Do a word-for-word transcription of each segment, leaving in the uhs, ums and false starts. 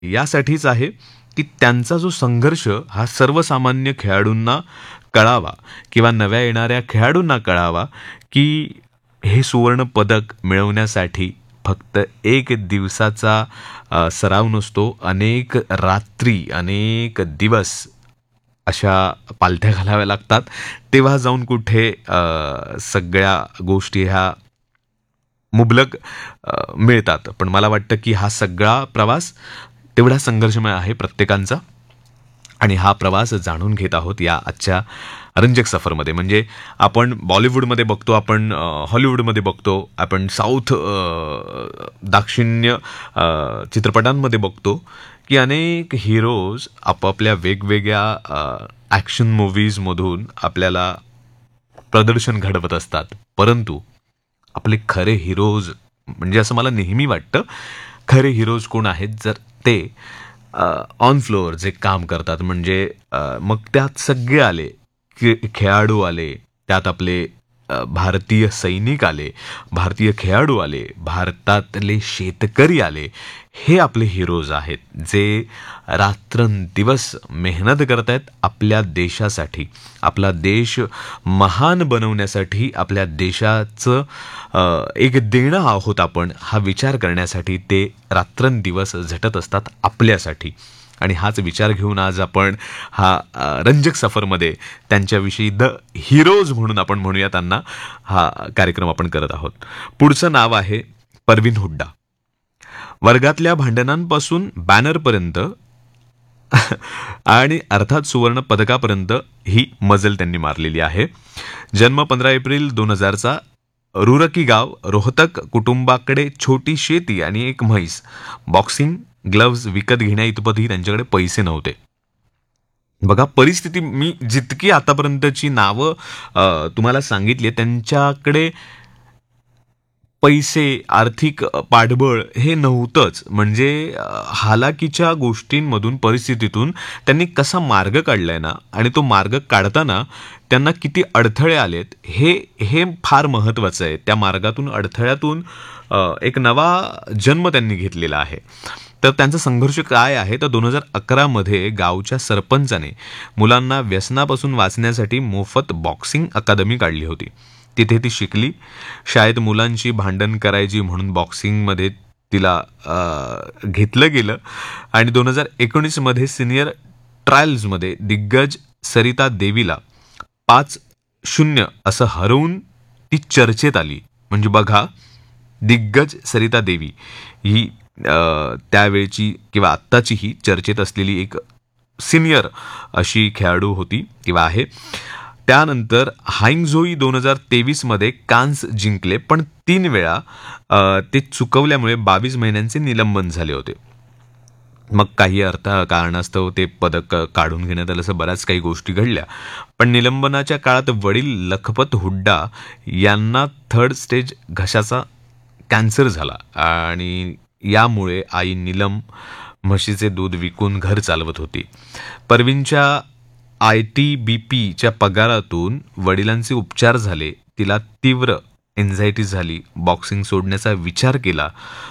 यासाठीच आहे की त्यांचा जो संघर्ष हा सर्वसामान्य खेळाडूंना कळावा किंवा नव्या येणाऱ्या खेळाडूंना कळावा की हे सुवर्ण पदक मिळवण्यासाठी फक्त एक दिवसाचा अ, सराव नसतो, अनेक रात्री, अनेक दिवस अशा पालथ्या घालाव्या लागतात. तेव्हा जाऊन कुठे अ, सगळ्या गोष्टी ह्या मुबलक अ, मिळतात. पण मला वाटतं की हा सगळा प्रवास तेवढा संघर्षमय आहे प्रत्येकांचा आणि हा प्रवास जाणून घेत आहोत या आजच्या रंजक सफरमध्ये. म्हणजे आपण बॉलिवूडमध्ये बघतो, आपण अ, हॉलिवूडमध्ये बघतो, आपण साऊथ अ, दाक्षिण्य अ, चित्रपटांमध्ये बघतो की अनेक हिरोज आपापल्या वेगवेगळ्या अ, ॲक्शन मूव्हीजमधून आपल्याला प्रदर्शन घडवत असतात. परंतु आपले खरे हिरोज म्हणजे असं मला नेहमी वाटतं, खरे हिरोज कोण आहेत? जर ते ऑन फ्लोअर जे काम करतात म्हणजे अ, मग त्यात सगळे आले, खे खेळाडू आले, त्यात आपले अ, भारतीय सैनिक आले, भारतीय खेळाडू आले, भारतातले शेतकरी आले. हे आपले हिरोज आहेत, जे रात्रंदिवस मेहनत करतायत आपल्या देशासाठी. आपला देश महान बनवण्यासाठी, आपल्या देशाचं अ, एक देणं आहोत आपण, हा विचार करण्यासाठी ते रात्रंदिवस झटत असतात आपल्यासाठी. आणि हाच विचार घेऊन आज आपण हा अ, रंजक सफरमध्ये त्यांच्याविषयी द हिरोज म्हणून आपण म्हणूया त्यांना, हा कार्यक्रम आपण करत आहोत. पुढचं नाव आहे परवीन हुड्डा. वर्गातल्या भांडणांपासून बॅनरपर्यंत आणि अर्थात सुवर्ण पदकापर्यंत ही मजल त्यांनी मारलेली आहे. जन्म पंधरा एप्रिल दोन हजारचा. रुरकी गाव, रोहतक. कुटुंबाकडे छोटी शेती आणि एक म्हैस. बॉक्सिंग ग्लव्ज विकत घेण्या इतपतही त्यांच्याकडे पैसे नव्हते. बघा परिस्थिती, मी जितकी आतापर्यंतची नावं अ, तुम्हाला सांगितली त्यांच्याकडे पैसे, आर्थिक अ, पाठबळ हे नव्हतंच. म्हणजे अ, हालाकीच्या गोष्टींमधून, परिस्थितीतून त्यांनी कसा मार्ग काढलाय ना, आणि तो मार्ग काढताना त्यांना किती अडथळे आलेत हे हे फार महत्त्वाचं आहे. त्या मार्गातून, अडथळ्यातून अ, एक नवा जन्म त्यांनी घेतलेला आहे. तर त्यांचा संघर्ष काय आहे? तर दोन हजार अकरामध्ये गावच्या सरपंचाने मुलांना व्यसनापासून वाचण्यासाठी मोफत बॉक्सिंग अकादमी काढली होती. तिथे ती शिकली. शाळेत मुलांची भांडण करायची म्हणून बॉक्सिंगमध्ये तिला अ, घेतलं गेलं आणि दोन हजार एकोणीसमध्ये सिनियर ट्रायल्समध्ये दिग्गज सरिता देवीला पाच शून्य असं हरवून ती चर्चेत आली. म्हणजे बघा, दिग्गज सरिता देवी ही अ, त्यावेळची किंवा आत्ताची ही चर्चेत असलेली एक सिनियर अशी खेळाडू होती किंवा आहे. त्यानंतर हाइंगझोई दोन हजार तेवीसमध्ये कान्स जिंकले, पण तीन वेळा अ, ते चुकवल्यामुळे बावीस महिन्यांचे निलंबन झाले होते. मग काही अर्थ कारणास्तव ते पदक काढून घेण्यात आलं, असं बऱ्याच काही गोष्टी घडल्या. पण निलंबनाच्या काळात वडील लखपत हुड्डा यांना थर्ड स्टेज घशाचा कॅन्सर झाला आणि यामुळे आई नीलम म्हशीचे दूध विकून घर चालवत होती. परवीनच्या आय टी बी पीच्या पगारातून वडिलांचे उपचार झाले. तिला तीव्र एन्झायटी झाली. बॉक्सिंग सोडण्याचा विचार केला.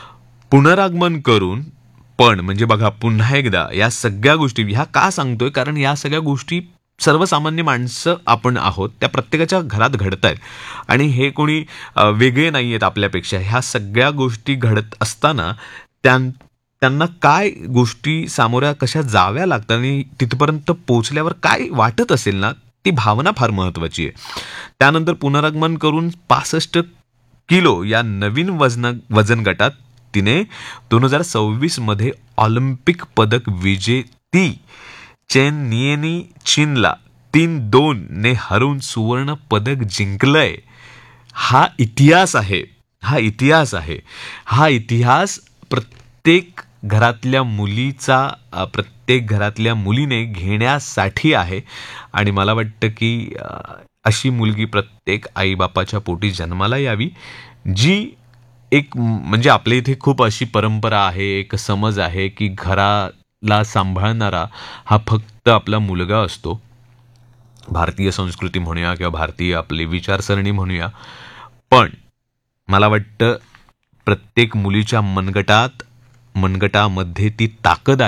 पुनरागमन करून पण, म्हणजे बघा पुन्हा एकदा या सगळ्या गोष्टी, ह्या का सांगतोय? कारण या सगळ्या गोष्टी सर्वसामान्य माणसं आपण आहोत, त्या प्रत्येकाच्या घरात घडत आहेत आणि हे कोणी अ, वेगळे नाही आहेत आपल्यापेक्षा. ह्या सगळ्या गोष्टी घडत असताना त्यां त्यांना काय गोष्टी सामोऱ्या कशा जाव्या लागतात आणि तिथपर्यंत पोहोचल्यावर काय वाटत असेल ना, ती भावना फार महत्त्वाची आहे. त्यानंतर पुनरागमन करून पासष्ट किलो या नवीन वजन वजन गटात तिने दोन हजार सव्वीसमध्ये ऑलिम्पिक पदक विजेती चेन नियेनी चीनला तीन दोन ने हरवून सुवर्ण पदक जिंकलंय. हा इतिहास आहे. हा इतिहास आहे. हा इतिहास प्रत्येक घरातल्या मुलीचा, अ, प्रत्येक घरातल्या मुलीने घेण्यासाठी आहे आणि मला वाटतं की अ, अशी मुलगी प्रत्येक आईबापाच्या पोटी जन्माला यावी, जी एक म्हणजे आपल्या इथे खूप अशी परंपरा आहे, एक समज आहे की घराला सांभाळणारा हा फक्त आपला मुलगा असतो. भारतीय संस्कृती म्हणूया किंवा भारतीय आपली विचारसरणी म्हणूया. पण मला वाटतं प्रत्येक मुलीच्या मनगटात मनगटामध्ये ती ताकद आहे